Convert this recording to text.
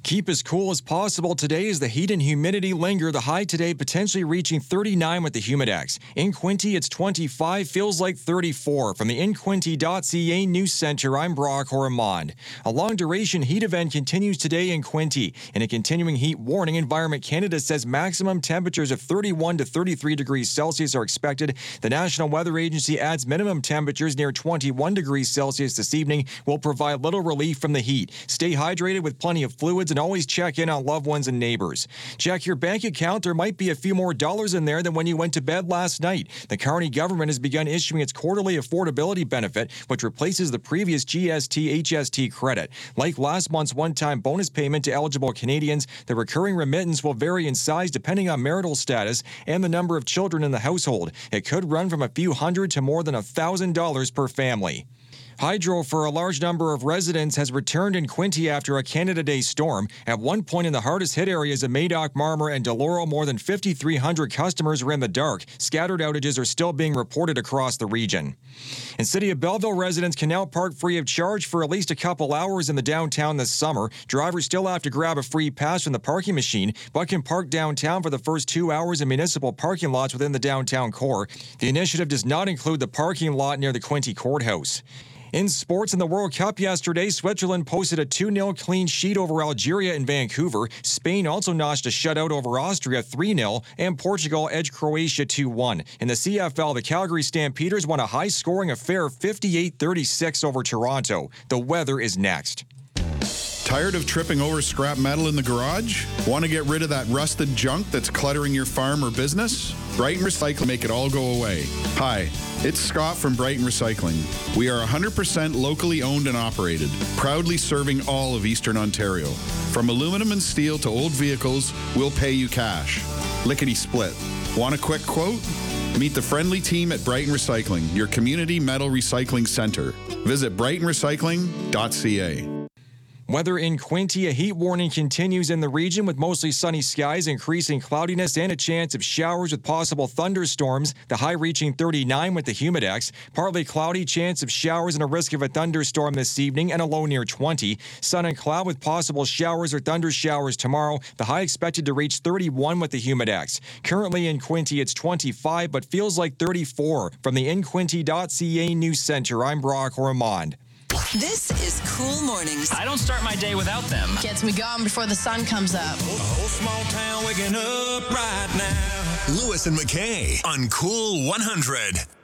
Keep as cool as possible today as the heat and humidity linger. The high today potentially reaching 39 with the Humidex. In Quinte, it's 25, feels like 34. From the InQuinte.ca News Center, I'm Brock Ormond. A long-duration heat event continues today in Quinte. In a continuing heat warning, Environment Canada says maximum temperatures of 31 to 33 degrees Celsius are expected. The National Weather Agency adds minimum temperatures near 21 degrees Celsius this evening will provide little relief from the heat. Stay hydrated with plenty of fluids and always check in on loved ones and neighbors. Check your bank account. There might be a few more dollars in there than when you went to bed last night. The Carney government has begun issuing its quarterly affordability benefit, which replaces the previous GST-HST credit. Like last month's one-time bonus payment to eligible Canadians, the recurring remittance will vary in size depending on marital status and the number of children in the household. It could run from a few hundred to more than $1,000 per family. Hydro for a large number of residents has returned in Quinte after a Canada Day storm. At one point in the hardest hit areas of Madoc, Marmor, and Deloro, more than 5,300 customers were in the dark. Scattered outages are still being reported across the region. In City of Belleville, residents can now park free of charge for at least a couple hours in the downtown this summer. Drivers still have to grab a free pass from the parking machine, but can park downtown for the first 2 hours in municipal parking lots within the downtown core. The initiative does not include the parking lot near the Quinte Courthouse. In sports, in the World Cup yesterday, Switzerland posted a 2-0 clean sheet over Algeria in Vancouver. Spain also notched a shutout over Austria 3-0, and Portugal edged Croatia 2-1. In the CFL, the Calgary Stampeders won a high-scoring affair of 58-36 over Toronto. The weather is next. Tired of tripping over scrap metal in the garage? Want to get rid of that rusted junk that's cluttering your farm or business? Brighton Recycling make it all go away. Hi, it's Scott from Brighton Recycling. We are 100% locally owned and operated, proudly serving all of Eastern Ontario. From aluminum and steel to old vehicles, we'll pay you cash. Lickety split. Want a quick quote? Meet the friendly team at Brighton Recycling, your community metal recycling center. Visit brightonrecycling.ca. Weather in Quinte, a heat warning continues in the region with mostly sunny skies, increasing cloudiness, and a chance of showers with possible thunderstorms. The high reaching 39 with the Humidex. Partly cloudy, chance of showers and a risk of a thunderstorm this evening, and a low near 20. Sun and cloud with possible showers or thunder showers tomorrow. The high expected to reach 31 with the Humidex. Currently in Quinte, it's 25, but feels like 34. From the InQuinte.ca News Center, I'm Brock Ormond. This is Cool Mornings. I don't start my day without them. Gets me going before the sun comes up. Whole small town waking up right now. Lewis and McKay on Cool 100.